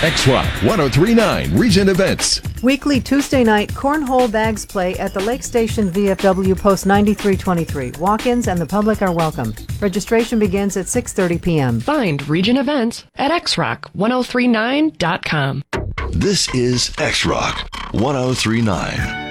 X-Rock 1039 Regent Events. Weekly Tuesday night cornhole bags play at the Lake Station VFW Post 9323. Walk-ins and the public are welcome. Registration begins at 6:30 p.m. Find Regent Events at xrock1039.com. This is X-Rock 1039.